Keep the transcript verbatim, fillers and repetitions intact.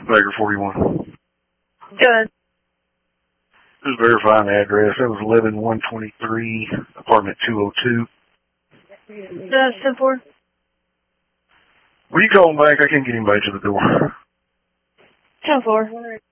Baker forty-one. Go ahead. Just verifying the address. That was eleven one twenty-three, apartment two oh two. That's ten four. Will you call him back? I can't get him back to the door. ten four.